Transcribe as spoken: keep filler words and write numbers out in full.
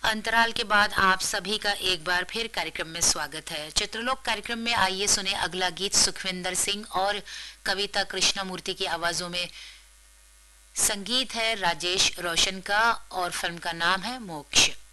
अंतराल के बाद आप सभी का एक बार फिर कार्यक्रम में स्वागत है। चित्रलोक कार्यक्रम में आइए सुने अगला गीत सुखविंदर सिंह और कविता कृष्णमूर्ति की आवाजों में। संगीत है राजेश रोशन का और फिल्म का नाम है मोक्ष।